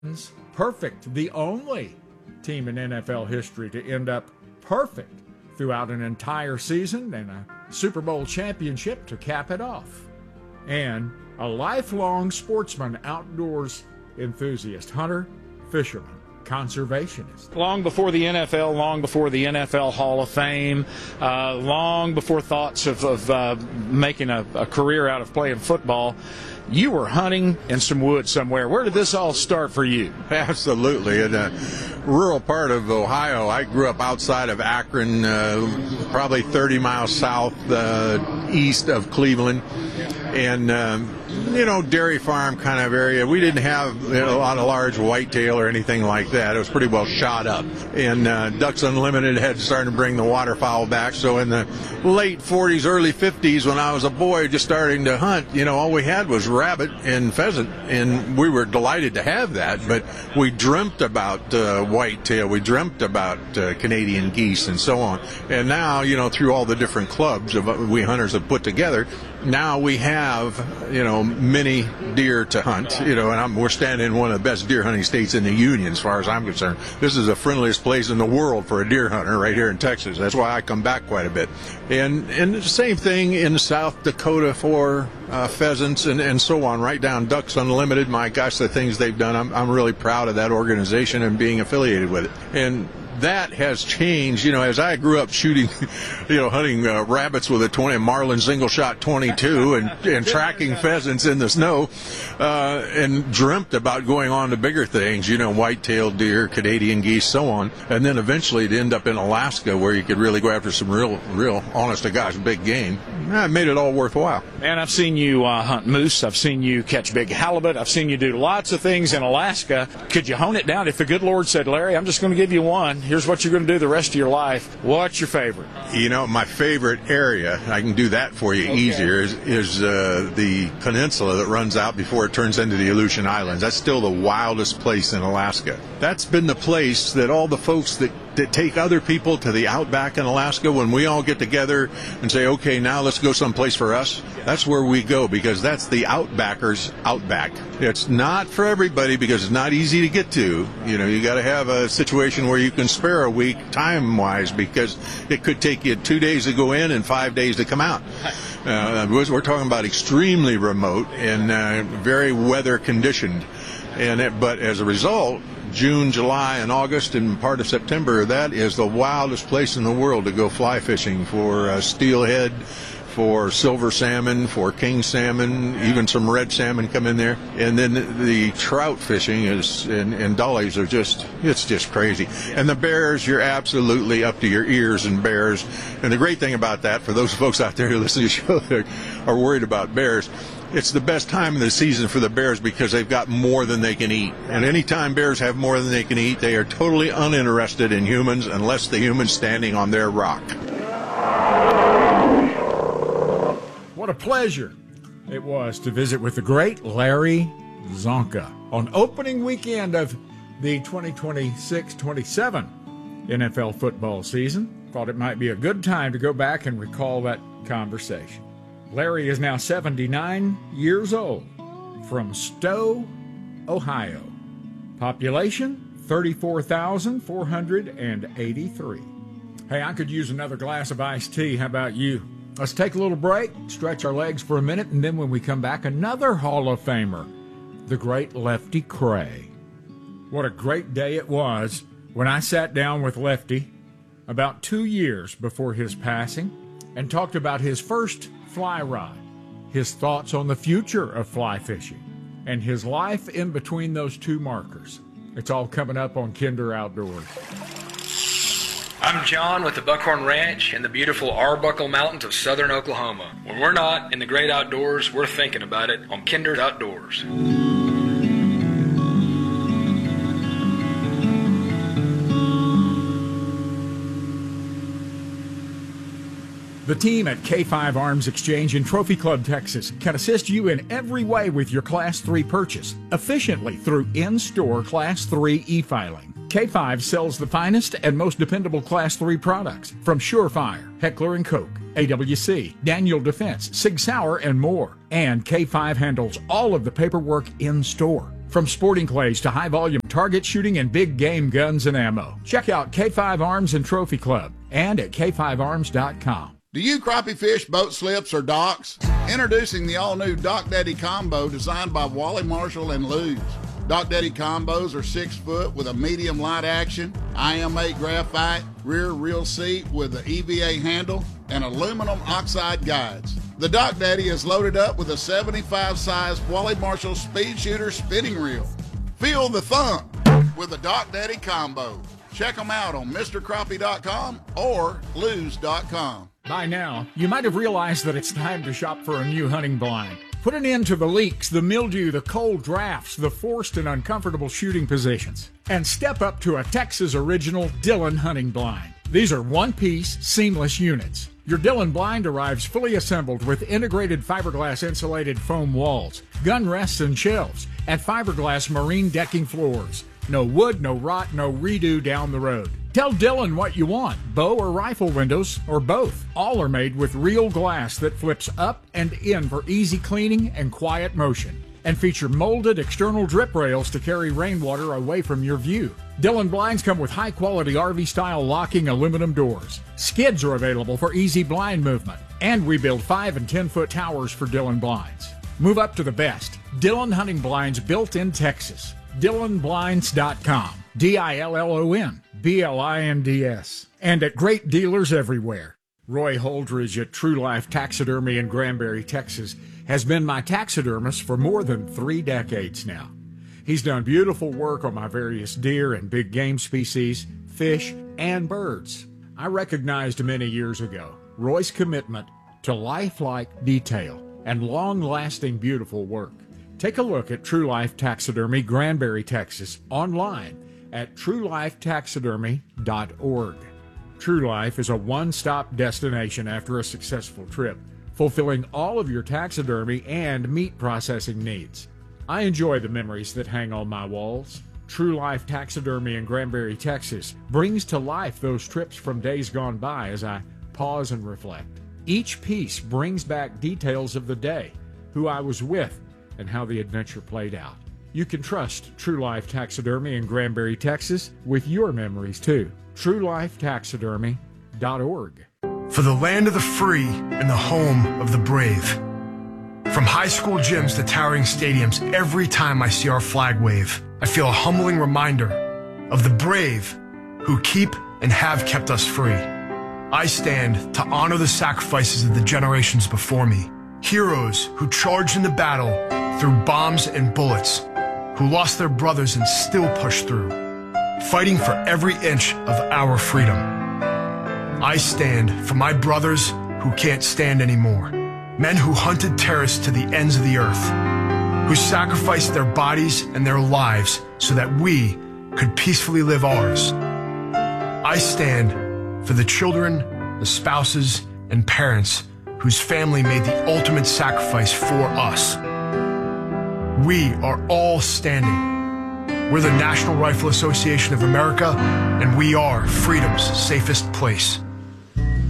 perfect, the only team in NFL history to end up perfect throughout an entire season and a Super Bowl championship to cap it off. And a lifelong sportsman, outdoors enthusiast, hunter, fisherman, conservationist. Long before the NFL, long before the NFL Hall of Fame, long before thoughts of making a career out of playing football, you were hunting in some woods somewhere. Where did this all start for you? Absolutely. In a rural part of Ohio, I grew up outside of Akron, probably 30 miles south east of Cleveland. And, dairy farm kind of area. We didn't have a lot of large whitetail or anything like that. It was pretty well shot up. And Ducks Unlimited had started to bring the waterfowl back. So in the late 40s, early 50s, when I was a boy just starting to hunt, all we had was rabbit and pheasant. And we were delighted to have that. But we dreamt about whitetail. We dreamt about Canadian geese and so on. And now, through all the different clubs we hunters have put together, now we have, many deer to hunt, and we're standing in one of the best deer hunting states in the Union as far as I'm concerned. This is the friendliest place in the world for a deer hunter right here in Texas. That's why I come back quite a bit. And the same thing in South Dakota for pheasants and so on, right down Ducks Unlimited. My gosh, the things they've done, I'm really proud of that organization and being affiliated with it. And that has changed, as I grew up shooting, hunting rabbits with a Marlin single shot 22 and tracking pheasants in the snow, and dreamt about going on to bigger things, white-tailed deer, Canadian geese, so on. And then eventually to end up in Alaska where you could really go after some real, honest to gosh, big game. It made it all worthwhile. And I've seen you hunt moose. I've seen you catch big halibut. I've seen you do lots of things in Alaska. Could you hone it down? If the good Lord said, Larry, I'm just going to give you one. Here's what you're going to do the rest of your life. What's your favorite? My favorite area, I can do that for you easier, is the peninsula that runs out before it turns into the Aleutian Islands. That's still the wildest place in Alaska. That's been the place that all the folks that take other people to the outback in Alaska, when we all get together and say, okay, now let's go someplace for us, that's where we go, because that's the outbackers' outback. It's not for everybody because it's not easy to get to. You got to have a situation where you can spare a week time-wise, because it could take you 2 days to go in and 5 days to come out. We're talking about extremely remote and very weather conditioned. But as a result, June, July, and August, and part of September, that is the wildest place in the world to go fly fishing for steelhead, for silver salmon, for king salmon, even some red salmon come in there. And then the trout fishing and dollies are it's just crazy. And the bears, you're absolutely up to your ears in bears. And the great thing about that, for those folks out there who listen to the show that are worried about bears, it's the best time of the season for the bears because they've got more than they can eat. And anytime bears have more than they can eat, they are totally uninterested in humans unless the human's standing on their rock. What a pleasure it was to visit with the great Larry Csonka on opening weekend of the 2026-27 NFL football season. Thought it might be a good time to go back and recall that conversation. Larry is now 79 years old, from Stowe, Ohio. Population, 34,483. Hey, I could use another glass of iced tea. How about you? Let's take a little break, stretch our legs for a minute, and then when we come back, another Hall of Famer, the great Lefty Kreh. What a great day it was when I sat down with Lefty about 2 years before his passing and talked about his first fly rod, his thoughts on the future of fly fishing, and his life in between those two markers. It's all coming up on Kinder Outdoors. I'm John with the Buckhorn Ranch in the beautiful Arbuckle Mountains of southern Oklahoma. When we're not in the great outdoors, we're thinking about it on Kinder Outdoors. The team at K5 Arms Exchange in Trophy Club, Texas, can assist you in every way with your Class 3 purchase, efficiently through in-store Class 3 e-filing. K5 sells the finest and most dependable Class 3 products from Surefire, Heckler & Koch, AWC, Daniel Defense, Sig Sauer, and more. And K5 handles all of the paperwork in-store. From sporting clays to high-volume target shooting and big game guns and ammo. Check out K5 Arms and Trophy Club and at k5arms.com. Do you crappie fish boat slips or docks? Introducing the all-new Dock Daddy Combo designed by Wally Marshall and Lew's. Dock Daddy Combos are 6 foot with a medium light action, IM8 graphite, rear reel seat with the EVA handle, and aluminum oxide guides. The Dock Daddy is loaded up with a 75 size Wally Marshall Speed Shooter spinning reel. Feel the thump with the Dock Daddy Combo. Check them out on MrCrappie.com or Lew's.com. By now, you might have realized that it's time to shop for a new hunting blind. Put an end to the leaks, the mildew, the cold drafts, the forced and uncomfortable shooting positions, and step up to a Texas original Dillon hunting blind. These are one-piece, seamless units. Your Dillon blind arrives fully assembled with integrated fiberglass insulated foam walls, gun rests and shelves, and fiberglass marine decking floors. No wood, no rot, no redo down the road. Tell Dillon what you want, bow or rifle windows, or both. All are made with real glass that flips up and in for easy cleaning and quiet motion, and feature molded external drip rails to carry rainwater away from your view. Dillon blinds come with high-quality RV-style locking aluminum doors. Skids are available for easy blind movement, and we build 5 and 10-foot towers for Dillon blinds. Move up to the best. Dillon hunting blinds built in Texas. DillonBlinds.com. DILLON.BLINDS. And at great dealers everywhere. Roy Holdridge at True Life Taxidermy in Granbury, Texas, has been my taxidermist for more than 3 decades now. He's done beautiful work on my various deer and big game species, fish, and birds. I recognized many years ago Roy's commitment to lifelike detail and long-lasting beautiful work. Take a look at True Life Taxidermy, Granbury, Texas, online at truelifetaxidermy.org. True Life is a one-stop destination after a successful trip, fulfilling all of your taxidermy and meat processing needs. I enjoy the memories that hang on my walls. True Life Taxidermy in Granbury, Texas, brings to life those trips from days gone by as I pause and reflect. Each piece brings back details of the day, who I was with, and how the adventure played out. You can trust True Life Taxidermy in Granbury, Texas, with your memories too. TrueLifeTaxidermy.org. For the land of the free and the home of the brave. From high school gyms to towering stadiums, every time I see our flag wave, I feel a humbling reminder of the brave who keep and have kept us free. I stand to honor the sacrifices of the generations before me. Heroes who charged into battle through bombs and bullets, who lost their brothers and still pushed through, fighting for every inch of our freedom. I stand for my brothers who can't stand anymore, men who hunted terrorists to the ends of the earth, who sacrificed their bodies and their lives so that we could peacefully live ours. I stand for the children, the spouses, and parents whose family made the ultimate sacrifice for us. We are all standing. We're the National Rifle Association of America, and we are freedom's safest place.